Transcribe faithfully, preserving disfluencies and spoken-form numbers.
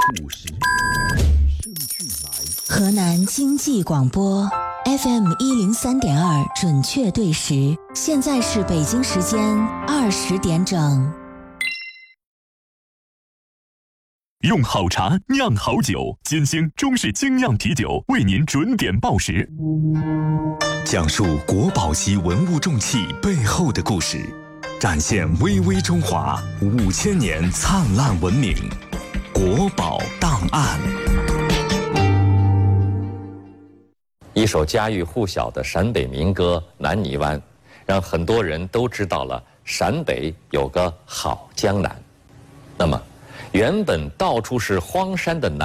五十，胜俱来。 河南经济广播 F M 一零三点二，准确对时，现在是北京时间二十点整。 用好茶酿好酒，金星中式精酿啤酒为您准点报时， 讲述国宝级文物重器背后的故事，展现巍巍中华五千年灿烂文明。国宝档案。 一首家喻户晓的陕北民歌《南泥湾》，让很多人都知道了陕北有个好江南。那么，原本到处是荒山的南